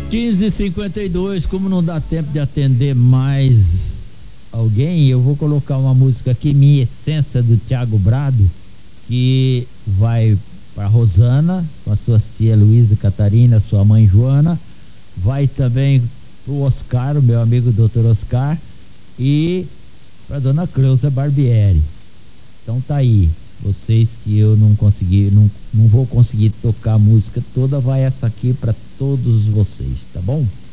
15h52, como não dá tempo de atender mais alguém, eu vou colocar uma música aqui, Minha Essência, do Thiago Brado, que vai para Rosana, com as suas tia Luísa e Catarina, sua mãe Joana, vai também pro Oscar, o meu amigo Dr. Oscar, e para dona Creuza Barbieri. Então tá aí, vocês que eu não consegui, não vou conseguir tocar a música toda, vai essa aqui para todos vocês, tá bom?